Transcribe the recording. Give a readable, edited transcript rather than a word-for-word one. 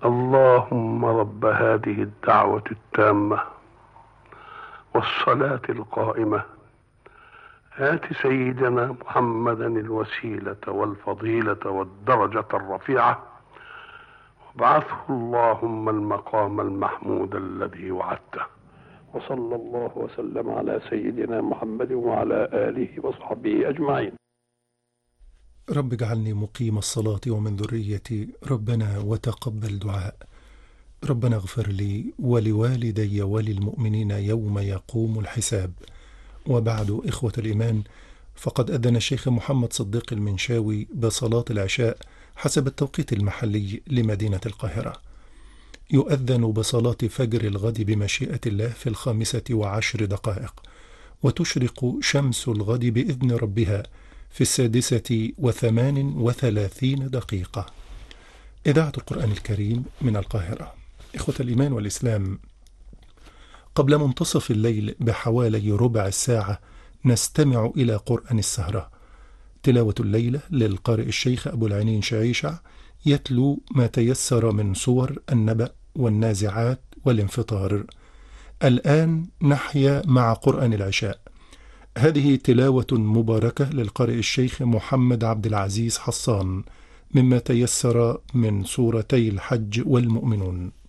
اللهم رب هذه الدعوة التامة والصلاة القائمة، آت سيدنا محمدا الوسيلة والفضيلة والدرجة الرفيعة، وابعثه اللهم المقام المحمود الذي وعدته. وصلى الله وسلم على سيدنا محمد وعلى آله وصحبه أجمعين. رب اجعلني مقيم الصلاة ومن ذريتي، ربنا وتقبل دعاء. ربنا اغفر لي ولوالدي وللمؤمنين يوم يقوم الحساب. وبعد، إخوة الإيمان، فقد أذن الشيخ محمد صديق المنشاوي بصلاة العشاء حسب التوقيت المحلي لمدينة القاهرة. يؤذن بصلاة فجر الغد بمشيئة الله في 15:10، وتشرق شمس الغد بإذن ربها في 6:38. إذاعة القرآن الكريم من القاهرة. إخوة الإيمان والإسلام، قبل منتصف الليل بحوالي ربع الساعة نستمع إلى قرآن السهرة. تلاوة الليلة للقارئ الشيخ أبو العينين شعيشع، يتلو ما تيسر من سور النبأ والنازعات والانفطار. الآن نحيا مع قرآن العشاء. هذه تلاوة مباركة للقارئ الشيخ محمد عبد العزيز حصان مما تيسر من سورتي الحج والمؤمنون.